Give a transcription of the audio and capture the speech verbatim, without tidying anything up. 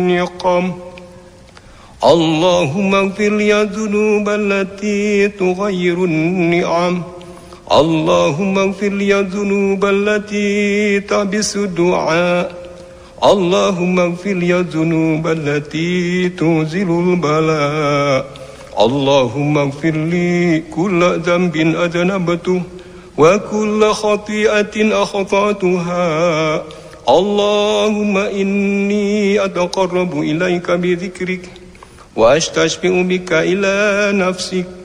النقم. اللهم اغفر لي الذنوب التي تغير النعم. اللهم اغفر لي الذنوب التي تحبس الدعاء. اللهم اغفر لي الذنوب التي تنزل البلاء. اللهم اغفر لي كل ذنب أذنبته وكل خطيئة أخطأتها. اللهم إني أتقرب إليك بذكرك وأستشفع بك إلى نفسك